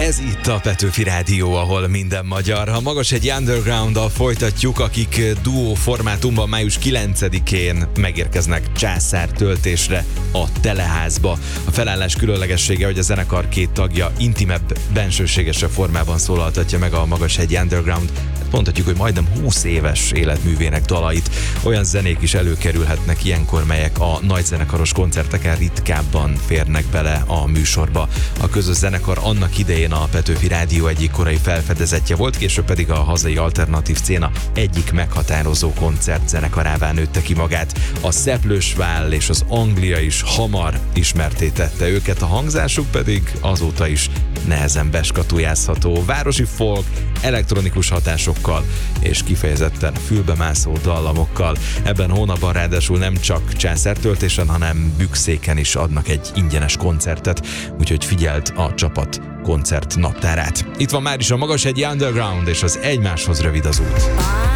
Ez itt a Petőfi Rádió, ahol minden magyar. A Magashegy Underground-dal folytatjuk, akik duó formátumban május 9-én megérkeznek Császár töltésre a Teleházba. A felállás különlegessége, hogy a zenekar két tagja intimebb, bensőségesebb formában szólaltatja meg a Magashegy Underground. Mondhatjuk, hogy majdnem 20 éves életművének dalait. Olyan zenék is előkerülhetnek ilyenkor, melyek a nagyzenekaros koncerteken ritkábban férnek bele a műsorba. A közös zenekar annak idején a Petőfi Rádió egyik korai felfedezetje volt, később pedig a hazai alternatív szcéna egyik meghatározó koncertzenekarává nőtte ki magát. A Szeplős Váll és az Anglia is hamar ismertté tette őket, a hangzásuk pedig azóta is nehezen beskatujázható. Városi folk, elektronikus hatásokkal és kifejezetten fülbemászó dallamokkal. Ebben a hónapban ráadásul nem csak Császár töltésen, hanem Bükszéken is adnak egy ingyenes koncertet, úgyhogy figyeld a csapat koncert naptárát. Itt van már is a Magashegy Underground és az Egymáshoz rövid az út.